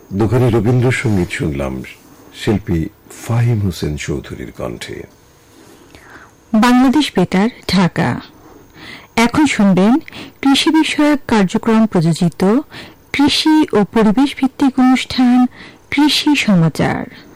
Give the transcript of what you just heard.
দোকানে রবীন্দ্রসঙ্গীত শুনলাম শিল্পী ফাহিম হোসেন চৌধুরীর কণ্ঠে। বাংলাদেশ বেতার, ঢাকা। এখন শুনবেন কৃষি বিষয়ক কার্যক্রম প্রযোজিত কৃষি ও পরিবেশ ভিত্তিক অনুষ্ঠান কৃষি সমাচার।